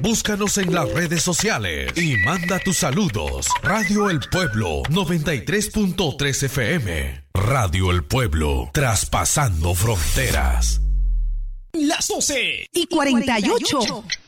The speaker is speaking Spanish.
Búscanos en las redes sociales y manda tus saludos. Radio El Pueblo 93.3 FM. Radio El Pueblo, traspasando fronteras. Las 12:48.